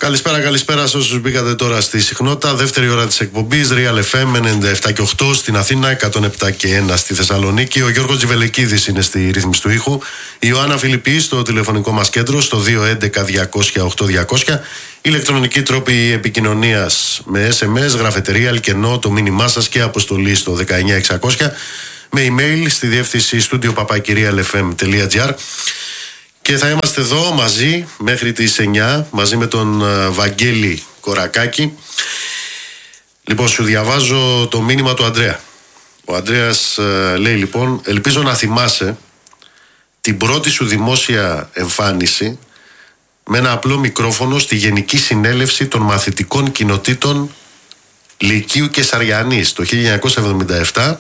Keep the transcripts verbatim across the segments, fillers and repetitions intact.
Καλησπέρα, καλησπέρα σε όσους μπήκατε τώρα στη συχνότητα. Δεύτερη ώρα της εκπομπής Real εφ εμ ενενήντα επτά και οκτώ στην Αθήνα, εκατόν επτά και ένα στη Θεσσαλονίκη. Ο Γιώργος Τζιβελεκίδης είναι στη ρύθμιση του ήχου. Η Ιωάννα Φιλιππή στο τηλεφωνικό μας κέντρο στο δύο έντεκα διακόσια οκτώ διακόσια. Ηλεκτρονική τρόπη επικοινωνίας με ες εμ ες, γραφετερία, αλκενό, το μήνυμά σας και αποστολή στο δεκαεννιά εξακόσια. Με email στη διεύθυνση στούντιο παπακυρία ελ εφ εμ τελεία τζι άρ. Και θα είμαστε εδώ μαζί μέχρι τις εννιά, μαζί με τον Βαγγέλη Κορακάκη. Λοιπόν, σου διαβάζω το μήνυμα του Ανδρέα. Ο Ανδρέας λέει λοιπόν: ελπίζω να θυμάσαι την πρώτη σου δημόσια εμφάνιση με ένα απλό μικρόφωνο στη Γενική Συνέλευση των Μαθητικών Κοινοτήτων Λυκείου Κεσαριανής το χίλια εννιακόσια εβδομήντα επτά.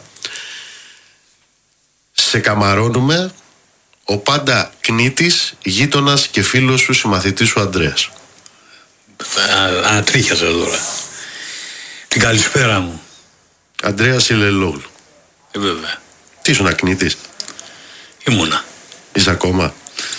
Σε καμαρώνουμε, ο πάντα κνήτης, γείτονας και φίλος σου, συμμαθητής σου Ανδρέας. Ανατρίχιαζα τώρα. Την καλησπέρα μου. Ανδρέας Ηλελόγλου. Ε, βέβαια. Τι ήσουν ακνήτης? Ήμουνα. Είσαι ακόμα?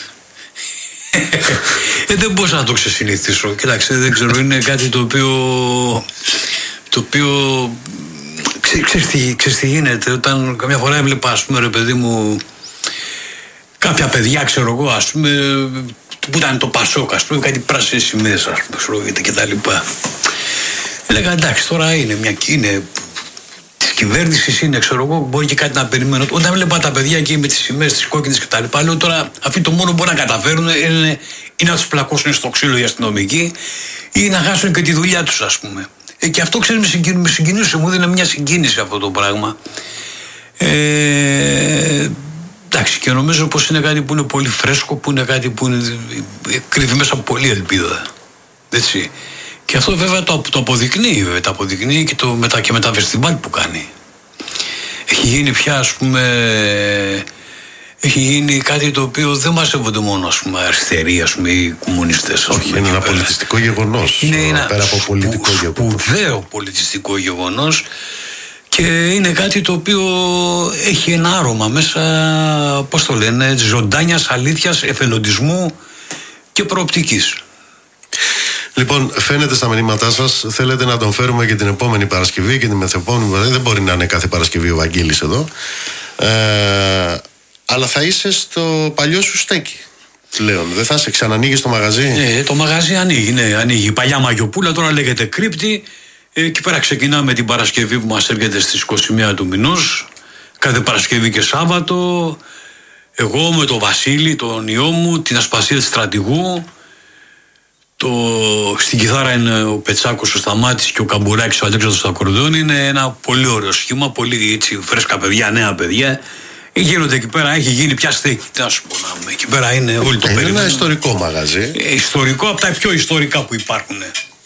ε, δεν μπορούσα να το ξεσυνηθίσω. Κοιτάξτε, δεν ξέρω, είναι κάτι το οποίο το οποίο ξέ, ξέρεις, τι, ξέρεις τι γίνεται. Όταν καμιά φορά έβλεπα, ας πούμε, ρε παιδί μου, κάποια παιδιά, ξέρω εγώ, ας πούμε, που ήταν το Πασόκ, ας πούμε, κάτι πράσινες σημαίες, ας πούμε, και τα λοιπά. Έλεγα, εντάξει, τώρα είναι μια είναι της κυβέρνησης, είναι, ξέρω εγώ, μπορεί και κάτι να περιμένω. Όταν βλέπα τα παιδιά εκεί με τις σημαίες, τις κόκκινες και τα λοιπά, λέω τώρα, αυτοί το μόνο που μπορούν να καταφέρουν είναι, είναι να τους πλακώσουν στο ξύλο οι αστυνομικοί ή να χάσουν και τη δουλειά τους, ας πούμε. Ε, και αυτό, ξέρεις, με, συγκίνησε, με συγκινούσε, μου δίνει μια συγκίνηση αυτό το πράγμα. Ε, εντάξει, και νομίζω πως είναι κάτι που είναι πολύ φρέσκο, που είναι κάτι που είναι, κρύβει μέσα από πολλή ελπίδα. Έτσι. Και αυτό βέβαια το, το αποδεικνύει, βέβαια, το αποδεικνύει και, το, με τα, και με τα φεστιβάλ που κάνει. Έχει γίνει πια, ας πούμε, έχει γίνει κάτι το οποίο δεν μαζεύονται μόνο, ας πούμε, αριστεροί, ας πούμε, οι κομμουνιστές. Όχι, πούμε, είναι ένα πέρα. πολιτιστικό γεγονός. Είναι ένα πέρα από πολιτικό σπου, γεγονός. Σπουδαίο πολιτιστικό γεγονός. Και είναι κάτι το οποίο έχει ένα άρωμα μέσα, πώς το λένε, ζωντάνιας, αλήθειας, εθελοντισμού και προοπτικής. Λοιπόν, φαίνεται στα μηνύματά σας, θέλετε να τον φέρουμε και την επόμενη Παρασκευή και την μεθεπόμενη Παρασκευή. Δεν μπορεί να είναι κάθε Παρασκευή ο Βαγγέλης εδώ. Ε, αλλά θα είσαι στο παλιό σου στέκι πλέον. Δεν θα σε ξανανοίγεις το μαγαζί? Ναι, το μαγαζί ανοίγει, ναι, ανοίγει. Η παλιά Μαγιοπούλα τώρα λέγεται Κρύπτη. Εκεί πέρα ξεκινάμε την Παρασκευή που μας έρχεται στις είκοσι μία του μηνός. Κάθε Παρασκευή και Σάββατο. Εγώ με τον Βασίλη, τον ιό μου, την Ασπασία της Στρατηγού. Το... Στην κιθάρα είναι ο Πετσάκος, ο Σταμάτης και ο Καμπουράκης, ο Αλέξανδρος στο ακορντεόν. Είναι ένα πολύ ωραίο σχήμα, πολύ έτσι, φρέσκα παιδιά, νέα παιδιά. Γίνονται εκεί πέρα, έχει γίνει πια στέκι. Τι να σου πω, να, εκεί πέρα είναι όλο το περίπου. Είναι ένα ιστορικό μαγαζί. Ε, ιστορικό, από τα πιο ιστορικά που υπάρχουν.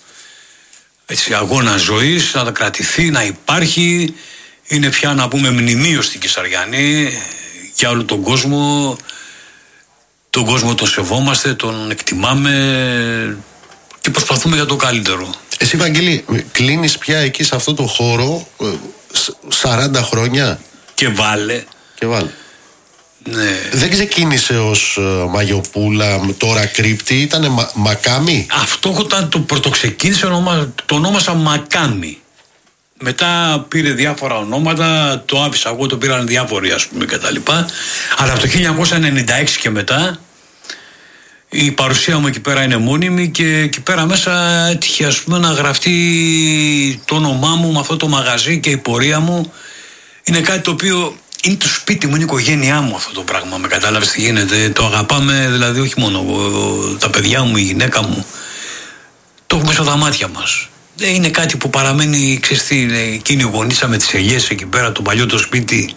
Έτσι, αγώνα ζωής, να κρατηθεί, να υπάρχει. Είναι πια, να πούμε, μνημείο στην Κεσαριανή για όλο τον κόσμο. Τον κόσμο τον σεβόμαστε, τον εκτιμάμε και προσπαθούμε για το καλύτερο. Εσύ, Βαγγέλη, κλείνεις πια εκεί σε αυτό το χώρο σαράντα χρόνια. Και βάλε. Και βάλε. Ναι. Δεν ξεκίνησε ως uh, Μαγιοπούλα, τώρα Κρύπτη, ήτανε μα, Μακάμι. Αυτό όταν το πρωτοξεκίνησε το ονόμασα Μακάμι. Μετά πήρε διάφορα ονόματα, το άφησα εγώ, το πήραν διάφοροι, ας πούμε, κτλ. Αλλά από το χίλια εννιακόσια ενενήντα έξι και μετά η παρουσία μου εκεί πέρα είναι μόνιμη και εκεί πέρα μέσα έτυχε, ας πούμε, να γραφτεί το όνομά μου με αυτό το μαγαζί και η πορεία μου. Είναι κάτι το οποίο είναι το σπίτι μου, είναι η οικογένειά μου αυτό το πράγμα. Με κατάλαβες τι γίνεται? Το αγαπάμε, δηλαδή, όχι μόνο τα παιδιά μου, η γυναίκα μου. Το έχουμε στα μάτια μας. Είναι κάτι που παραμένει, ξέρεις τι, εκείνοι γονίσαμε τις ελιές εκεί πέρα, το παλιό το σπίτι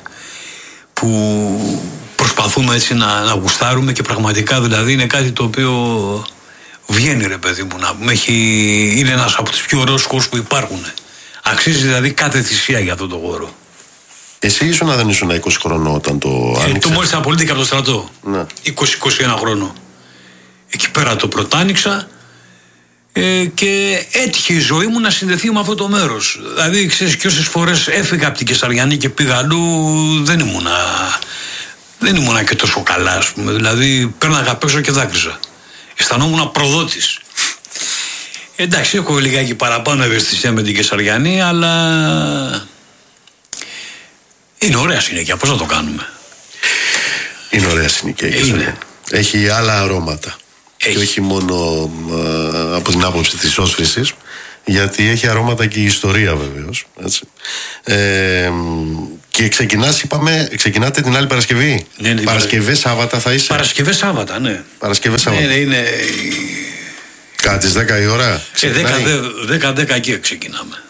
που προσπαθούμε έτσι να, να γουστάρουμε και πραγματικά, δηλαδή, είναι κάτι το οποίο βγαίνει, ρε παιδί μου, να πούμε, έχει, είναι ένας από τους πιο ωραίους χώρους που υπάρχουν. Αξίζει δηλαδή κάθε θυσία για αυτό το χώρο. Εσύ ήσουν να δεν ήσουν είκοσι χρονών όταν το άνοιξε? Ε, το μόλις απολύτηκα από το στρατό. Ναι. είκοσι είκοσι ένα χρόνο. Εκεί πέρα το πρωτάνοιξα. Ε, και έτυχε η ζωή μου να συνδεθεί με αυτό το μέρος. Δηλαδή, ξέρεις, και όσες φορές έφυγα από την Κεσαριανή και πήγα αλλού, δεν ήμουνα, δεν ήμουνα και τόσο καλά, ας πούμε. Δηλαδή, πέρναγα απ' έξω και δάκρυζα. Αισθανόμουν προδότης. Εντάξει, έχω λιγάκι παραπάνω ευαισθησία με την Κεσαριανή, αλλά είναι ωραία συνοικία. Πώς θα το κάνουμε? Είναι ωραία συνοικία. Είναι. Έχει άλλα αρώματα. Έχει. Και όχι μόνο α, από την άποψη της όσφρησης, γιατί έχει αρώματα και η ιστορία βεβαίως. Έτσι. Ε, και ξεκινάς, είπαμε, ξεκινάτε την άλλη Παρασκευή. Ναι, ναι, Παρασκευές Σάββατα θα είσαι. Παρασκευές Σάββατα, ναι. Παρασκευές Σάββατα. Ναι, ναι, είναι. Κάτι στις δέκα η ώρα. Ε, δέκα δέκα εκεί ξεκινάμε.